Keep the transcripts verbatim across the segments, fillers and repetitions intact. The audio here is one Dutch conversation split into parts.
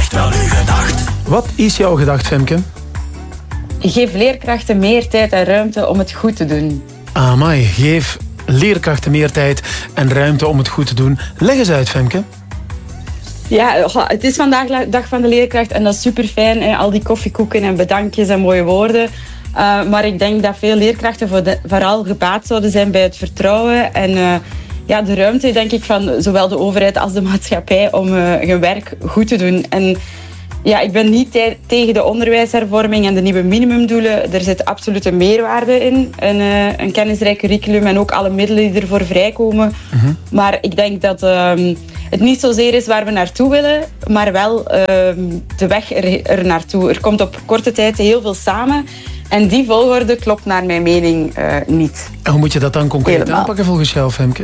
echt wel uw gedacht. Wat is jouw gedacht, Femke? Geef leerkrachten meer tijd en ruimte om het goed te doen. Amai, geef leerkrachten meer tijd en ruimte om het goed te doen. Leg eens uit, Femke. Ja, het is vandaag dag van de leerkracht en dat is super fijn. Al die koffiekoeken en bedankjes en mooie woorden. Uh, maar ik denk dat veel leerkrachten voor de, vooral gebaat zouden zijn bij het vertrouwen. En uh, ja, de ruimte, denk ik, van zowel de overheid als de maatschappij om uh, hun werk goed te doen. En ja, ik ben niet te- tegen de onderwijshervorming en de nieuwe minimumdoelen. Er zit absoluut een meerwaarde in. Een, uh, een kennisrijk curriculum en ook alle middelen die ervoor vrijkomen. Mm-hmm. Maar ik denk dat uh, het niet zozeer is waar we naartoe willen, maar wel uh, de weg er, er naartoe. Er komt op korte tijd heel veel samen. En die volgorde klopt naar mijn mening uh, niet. En hoe moet je dat dan concreet Helemaal. aanpakken volgens jou, Femke?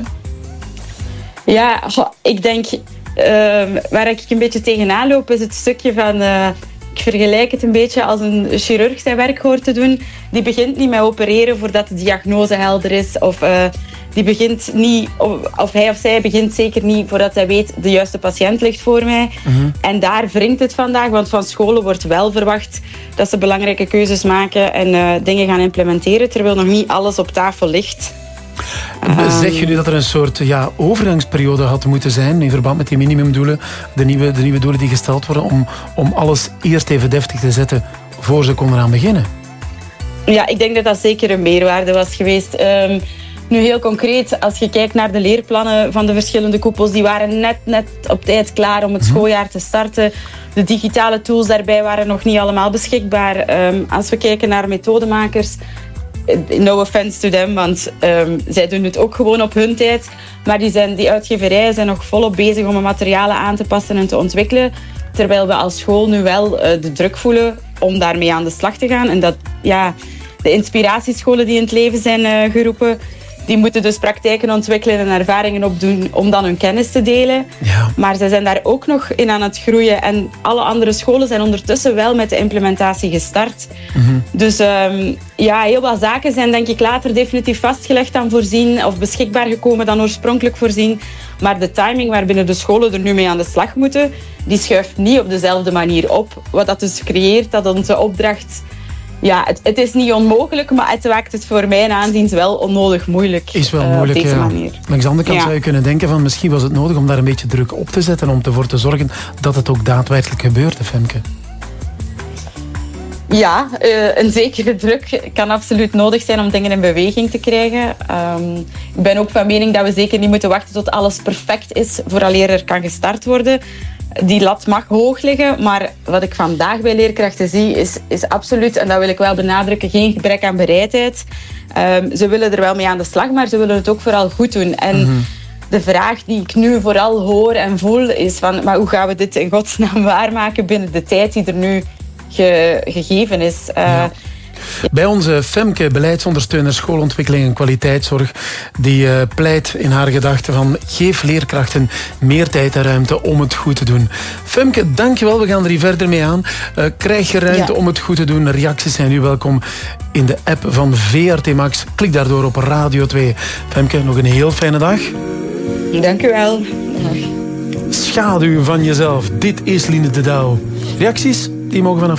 Ja, go, ik denk... Uh, waar ik een beetje tegenaan loop is het stukje van... Uh, ik vergelijk het een beetje als een chirurg zijn werk hoort te doen. Die begint niet met opereren voordat de diagnose helder is. Of uh, die begint niet... Of, of hij of zij begint zeker niet voordat hij weet... de juiste patiënt ligt voor mij. Mm-hmm. En daar wringt het vandaag. Want van scholen wordt wel verwacht dat ze belangrijke keuzes maken... en uh, dingen gaan implementeren, terwijl nog niet alles op tafel ligt. Zeg je nu dat er een soort ja, overgangsperiode had moeten zijn in verband met die minimumdoelen, de nieuwe, de nieuwe doelen die gesteld worden, om, om alles eerst even deftig te zetten voor ze konden aan beginnen? Ja, ik denk dat dat zeker een meerwaarde was geweest. Um, nu heel concreet, als je kijkt naar de leerplannen van de verschillende koepels, die waren net, net op tijd klaar om het mm-hmm. schooljaar te starten. De digitale tools daarbij waren nog niet allemaal beschikbaar. Um, als we kijken naar methodemakers... No offense to them, want um, zij doen het ook gewoon op hun tijd. Maar die, zijn, die uitgeverijen zijn nog volop bezig om hun materialen aan te passen en te ontwikkelen. Terwijl we als school nu wel uh, de druk voelen om daarmee aan de slag te gaan. En dat ja, de inspiratiescholen die in het leven zijn uh, geroepen... die moeten dus praktijken ontwikkelen en ervaringen opdoen om dan hun kennis te delen. Ja. Maar zij zijn daar ook nog in aan het groeien. En alle andere scholen zijn ondertussen wel met de implementatie gestart. Mm-hmm. Dus um, ja, heel wat zaken zijn denk ik later definitief vastgelegd dan voorzien of beschikbaar gekomen dan oorspronkelijk voorzien. Maar de timing waarbinnen de scholen er nu mee aan de slag moeten, die schuift niet op dezelfde manier op. Wat dat dus creëert dat onze opdracht... Ja, het, het is niet onmogelijk, maar het maakt het voor mijn aanziens wel onnodig moeilijk. Is wel moeilijk, uh, op deze ja. manier. Langs de andere kant ja. zou je kunnen denken van misschien was het nodig om daar een beetje druk op te zetten om ervoor te zorgen dat het ook daadwerkelijk gebeurt, Femke. Ja, uh, een zekere druk kan absoluut nodig zijn om dingen in beweging te krijgen. Um, ik ben ook van mening dat we zeker niet moeten wachten tot alles perfect is vooraleer er kan gestart worden. Die lat mag hoog liggen, maar wat ik vandaag bij leerkrachten zie is, is absoluut, en dat wil ik wel benadrukken, geen gebrek aan bereidheid. Um, ze willen er wel mee aan de slag, maar ze willen het ook vooral goed doen. En mm-hmm. de vraag die ik nu vooral hoor en voel is van, maar hoe gaan we dit in godsnaam waarmaken binnen de tijd die er nu ge, gegeven is? Uh, ja. Bij onze Femke, beleidsondersteuner schoolontwikkeling en kwaliteitszorg, die uh, pleit in haar gedachten van geef leerkrachten meer tijd en ruimte om het goed te doen. Femke, dankjewel. We gaan er hier verder mee aan. Uh, krijg je ruimte ja. om het goed te doen? Reacties zijn nu welkom in de app van V R T Max. Klik daardoor op Radio twee. Femke, nog een heel fijne dag. Dank u wel. Schaduw van jezelf. Dit is Line de Douw. Reacties? Die mogen vanaf